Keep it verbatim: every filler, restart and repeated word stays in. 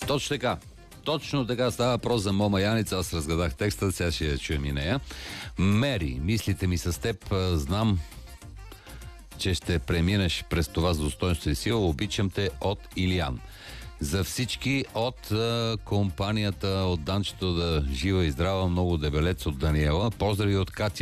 Точно така. Точно така става въпрос за Мома Яница. Аз разгадах текста, сега ще я чуем и нея. Мери, мислите ми с теб, знам, че ще преминеш през това с достоинство и сила. Обичам те от Илиян. За всички от а, компанията от Данчето да жива и здрава, много дебелец от Даниела. Поздрави от Катя